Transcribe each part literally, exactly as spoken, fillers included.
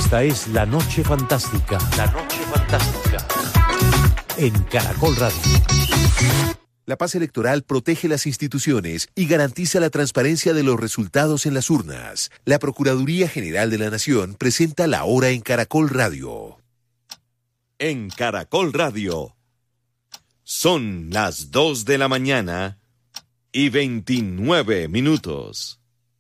Esta es La Noche Fantástica. La Noche Fantástica. En Caracol Radio. La paz electoral protege las instituciones y garantiza la transparencia de los resultados en las urnas. La Procuraduría General de la Nación presenta La Hora en Caracol Radio. En Caracol Radio. Son las dos de la mañana y veintinueve minutos.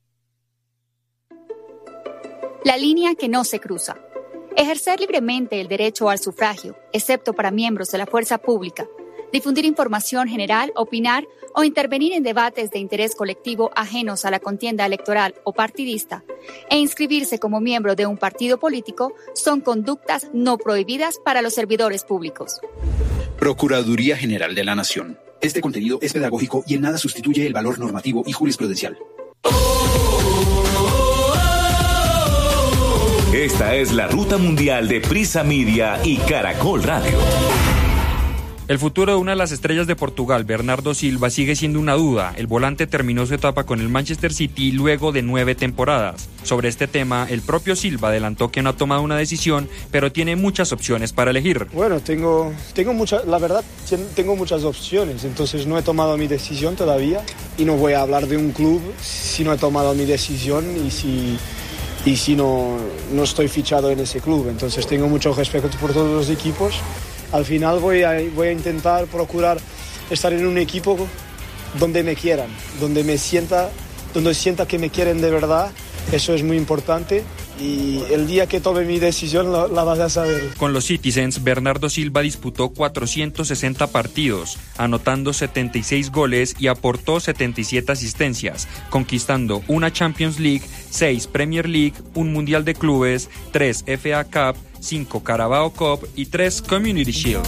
La línea que no se cruza. Ejercer libremente el derecho al sufragio, excepto para miembros de la fuerza pública. Difundir información general, opinar o intervenir en debates de interés colectivo ajenos a la contienda electoral o partidista e inscribirse como miembro de un partido político son conductas no prohibidas para los servidores públicos. Procuraduría General de la Nación. Este contenido es pedagógico y en nada sustituye el valor normativo y jurisprudencial. Esta es la ruta mundial de Prisa Media y Caracol Radio. El futuro de una de las estrellas de Portugal, Bernardo Silva, sigue siendo una duda. El volante terminó su etapa con el Manchester City luego de nueve temporadas. Sobre este tema, el propio Silva adelantó que no ha tomado una decisión, pero tiene muchas opciones para elegir. Bueno, tengo, tengo mucha, la verdad, tengo muchas opciones, entonces no he tomado mi decisión todavía y no voy a hablar de un club si no he tomado mi decisión y si... y si no, no estoy fichado en ese club. Entonces tengo mucho respeto por todos los equipos. Al final voy a, voy a intentar procurar estar en un equipo donde me quieran, donde me sienta, donde sienta que me quieren de verdad. Eso es muy importante y el día que tome mi decisión la, la vas a saber. Con los Citizens, Bernardo Silva disputó cuatrocientos sesenta partidos, anotando setenta y seis goles y aportó setenta y siete asistencias, conquistando una Champions League, seis Premier League, un Mundial de Clubes, tres F A Cup, cinco Carabao Cup y tres Community Shield.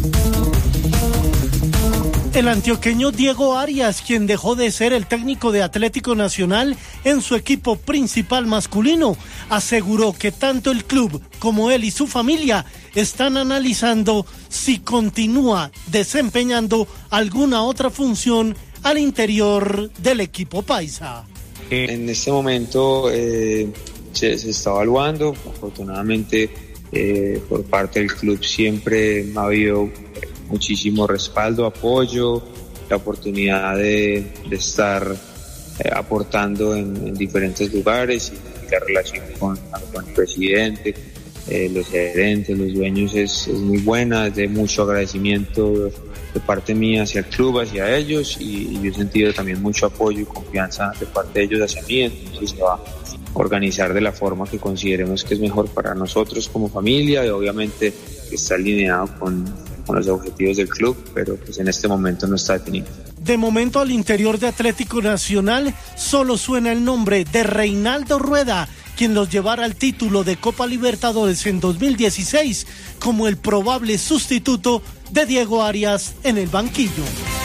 El antioqueño Diego Arias, quien dejó de ser el técnico de Atlético Nacional en su equipo principal masculino, aseguró que tanto el club como él y su familia están analizando si continúa desempeñando alguna otra función al interior del equipo paisa. En este momento eh, se, se está evaluando, afortunadamente eh, por parte del club siempre ha habido muchísimo respaldo, apoyo, la oportunidad de, de estar eh, aportando en, en diferentes lugares y, y la relación con, con el presidente, eh, los gerentes, los dueños es, es muy buena, es de mucho agradecimiento de parte mía hacia el club, hacia ellos y, y yo he sentido también mucho apoyo y confianza de parte de ellos hacia mí, entonces se va a organizar de la forma que consideremos que es mejor para nosotros como familia y obviamente está alineado con con los objetivos del club, pero pues en este momento no está definido. De momento al interior de Atlético Nacional solo suena el nombre de Reinaldo Rueda, quien los llevará al título de Copa Libertadores en dos mil dieciséis como el probable sustituto de Diego Arias en el banquillo.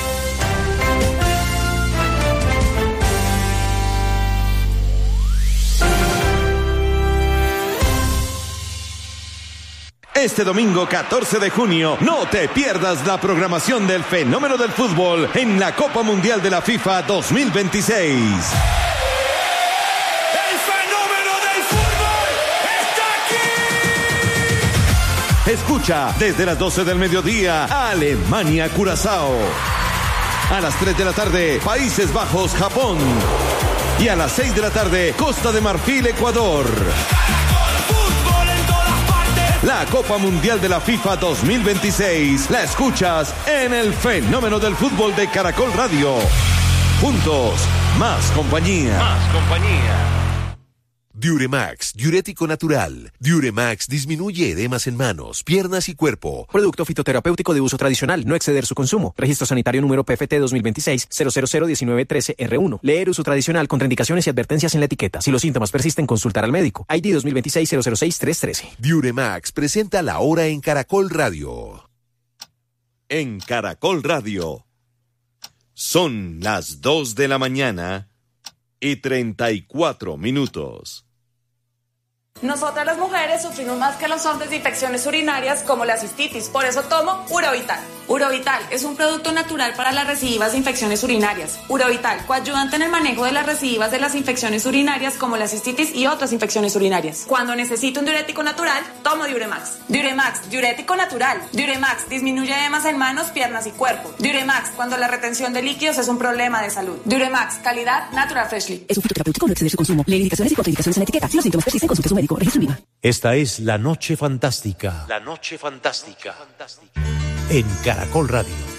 Este domingo catorce de junio, no te pierdas la programación del fenómeno del fútbol en la Copa Mundial de la FIFA dos mil veintiséis. ¡El fenómeno del fútbol está aquí! Escucha desde las doce del mediodía, Alemania-Curazao. A las tres de la tarde, Países Bajos-Japón. Y a las seis de la tarde, Costa de Marfil-Ecuador. La Copa Mundial de la FIFA dos mil veintiséis la escuchas en el fenómeno del fútbol de Caracol Radio. Juntos, más compañía. Más compañía. Diuremax, diurético natural. Diuremax disminuye edemas en manos, piernas y cuerpo. Producto fitoterapéutico de uso tradicional, no exceder su consumo. Registro sanitario número P F T dos mil veintiséis cero cero cero diecinueve trece R uno. Leer uso tradicional, contraindicaciones y advertencias en la etiqueta. Si los síntomas persisten, consultar al médico. I D dos mil veintiséis cero cero seis tres trece. Diuremax presenta La Hora en Caracol Radio. En Caracol Radio. Son las dos de la mañana y treinta y cuatro minutos. Nosotras las mujeres sufrimos más que los hombres de infecciones urinarias como la cistitis, por eso tomo Urovital. Urovital es un producto natural para las recidivas de infecciones urinarias. Urovital, coayudante en el manejo de las recidivas de las infecciones urinarias como la cistitis y otras infecciones urinarias. Cuando necesito un diurético natural, tomo Diuremax. Diuremax, diurético natural. Diuremax disminuye edemas en manos, piernas y cuerpo. Diuremax, cuando la retención de líquidos es un problema de salud. Diuremax, calidad Natural Freshly. Es un fitoterapéutico, no exceder su consumo. Lee indicaciones y contraindicaciones en la etiqueta. Si los síntomas persisten, consulte a su médico. Registro INVIMA. Esta es La Noche Fantástica. La Noche Fantástica. En Caracol Radio.